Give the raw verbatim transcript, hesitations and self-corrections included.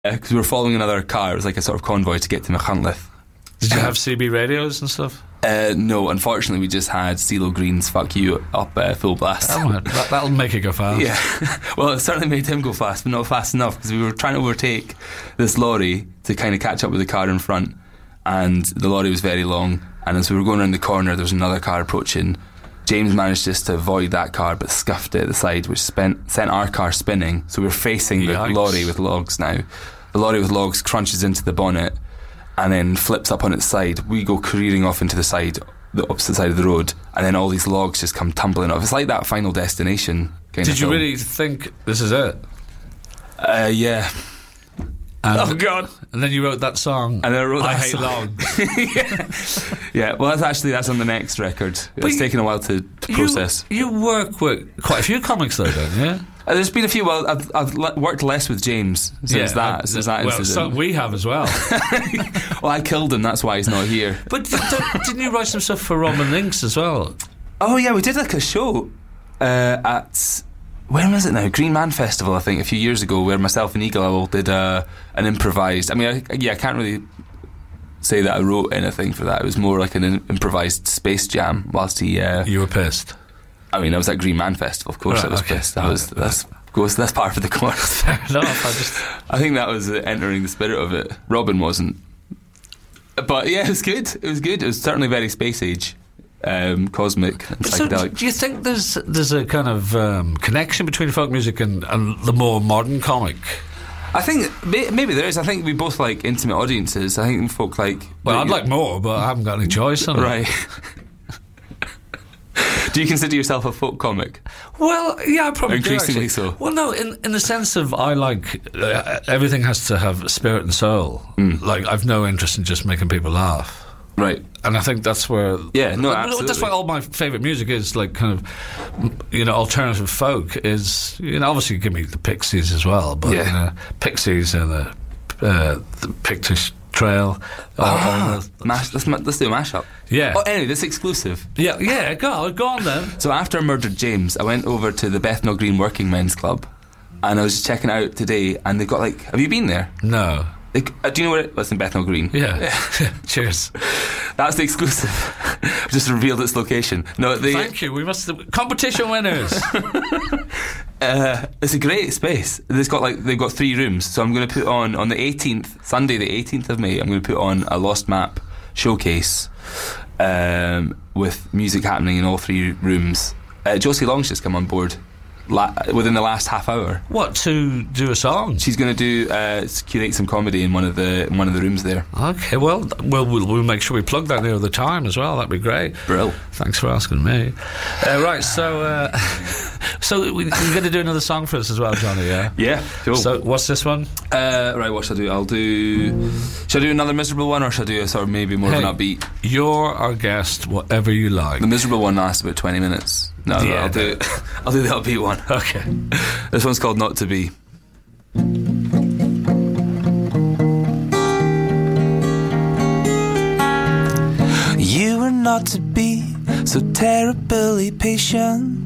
Because we were following another car. It was like a sort of convoy to get to Machynlleth. Did you have C B radios and stuff? Uh, no, unfortunately, we just had CeeLo Green's "Fuck You" up uh, full blast. Oh, that, that'll make it go fast. Yeah, well, it certainly made him go fast, but not fast enough because we were trying to overtake this lorry to kind of catch up with the car in front, and the lorry was very long. And as we were going around the corner, there was another car approaching. James managed just to avoid that car, but scuffed it at the side, which spent, sent our car spinning. So we were facing the Yikes. lorry with logs now. The lorry with logs crunches into the bonnet and then flips up on its side. We go careering off into the side, the opposite side of the road, and then all these logs just come tumbling off. It's like that Final Destination kind Did of you film. really think this is it? Uh, yeah. And, Oh, God. And then you wrote that song. And I wrote I that hate song. logs. yeah. yeah, well, that's actually that's on the next record. But It's you- taken a while to, to You- process. You, work with quite a few comics though, don't you? Uh, there's been a few. Well, I've, I've le- worked less with James since that. I- Since that well, incident. so we have as well. Well, I killed him. That's why he's not here. But don't- didn't you write some stuff for Robin Links as well? Oh yeah, we did like a show uh, at when was it now? Green Man Festival, I think, a few years ago, where myself and Eagle Owl did uh, an improvised. I mean, I, yeah, I can't really say that I wrote anything for that. It was more like an in- improvised space jam. Whilst he, uh, You were pissed. I mean, I was at Green Man Festival. Of course, Right, I was okay. pissed. That was Okay. that's goes that's part of the course. Fair enough. I just I think that was uh, entering the spirit of it. Robin wasn't, but yeah, it was good. It was good. It was certainly very space age, um, cosmic, and So psychedelic. do you think there's there's a kind of um, connection between folk music and, and the more modern comic? I think may- maybe there is. I think we both like intimate audiences. I think folk like. Well, I'd like more, but I haven't got any choice on it. Right. Do you consider yourself a folk comic? Well, yeah, I probably do, Increasingly actually. so. Well, no, in in the sense of I like uh, everything has to have spirit and soul. Mm. Like I've no interest in just making people laugh. Right. And I think that's where Yeah, no, That's absolutely. why all my favourite music is like kind of, you know, alternative folk. Is, you know, obviously give me the Pixies as well, but Yeah. you know, Pixies and the uh, the Pictish Trail. all- Ah, all the- mash, let's, ma- let's do a mashup. yeah, Oh, anyway, this exclusive. yeah, yeah. Go, go on then. So after I murdered James, I went over to the Bethnal Green Working Men's Club, and I was just checking it out today, and they've got like, have you been there? No. They, uh, do you know where it was? In Bethnal Green. Yeah. Cheers. That's the exclusive. Just revealed its location. No, they. Thank you. We must competition winners. Uh, it's a great space. It's got like they've got three rooms. So I'm going to put on on the eighteenth, Sunday the eighteenth of May. I'm going to put on a Lost Map showcase um, with music happening in all three rooms. Uh, Josie Long's just come on board la- within the last half hour. What, to do a song? She's going to do uh, curate some comedy in one of the in one of the rooms there. Okay, well, well, we'll, we'll make sure we plug that near the time as well. That'd be great. Brill. Thanks for asking me. Uh, right, so uh, so we, you're going to do another song for us as well, Johnny, yeah? Yeah, cool. So what's this one? uh, right, what shall I do? I'll do. Shall I do another miserable one, or shall I do a sort of maybe more Hey. of an upbeat? You're our guest, whatever you like. The miserable one lasts about twenty minutes. No, no, Yeah, I'll do. I'll do the upbeat one. Okay. This one's called Not to Be. You were not to be so terribly patient.